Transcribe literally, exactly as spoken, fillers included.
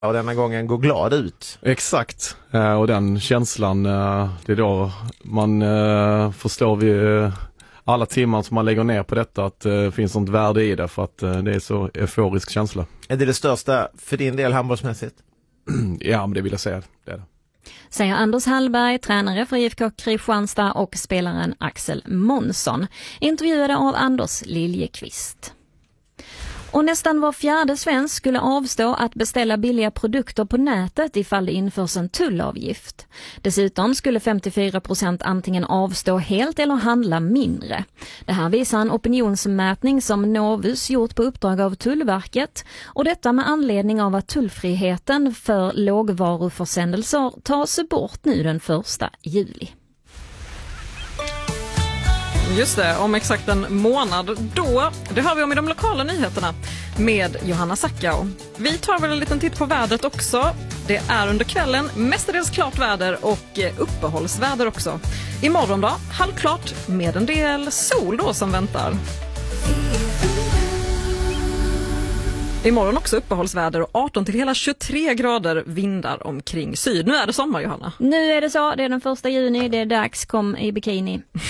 och denna gången gå glad ut. Exakt, eh, och den känslan, eh, det är då man eh, förstår vi eh, alla timmar som man lägger ner på detta att det eh, finns något värde i det, för att eh, det är så euforisk känsla. Är det det största för din del handbollsmässigt? Ja, men det vill jag säga, det är det. Säger Anders Hallberg, tränare för I F K Kristianstad, och spelaren Axel Månsson, intervjuade av Anders Liljekvist. Och nästan var fjärde svensk skulle avstå att beställa billiga produkter på nätet ifall det införs en tullavgift. Dessutom skulle femtiofyra procent antingen avstå helt eller handla mindre. Det här visar en opinionsmätning som Novus gjort på uppdrag av Tullverket, och detta med anledning av att tullfriheten för lågvaruförsändelser tas bort nu den första juli. Just det, om exakt en månad då, det hör vi om i de lokala nyheterna med Johanna Sackau. Vi tar väl en liten titt på vädret också. Det är under kvällen mestadels klart väder och uppehållsväder också. Imorgon då, halvklart med en del sol då som väntar. Imorgon också uppehållsväder och arton till hela tjugotre grader vindar omkring syd. Nu är det sommar, Johanna. Nu är det så, det är den första juni, det är dags, kom i bikini.